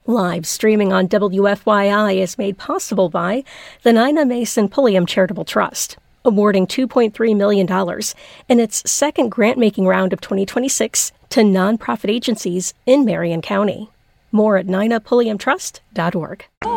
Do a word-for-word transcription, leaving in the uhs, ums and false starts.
Live streaming on W F Y I is made possible by the Nina Mason Pulliam Charitable Trust, awarding two point three million dollars in its second grant-making round of twenty twenty-six to nonprofit agencies in Marion County. More at nina pulliam trust dot org.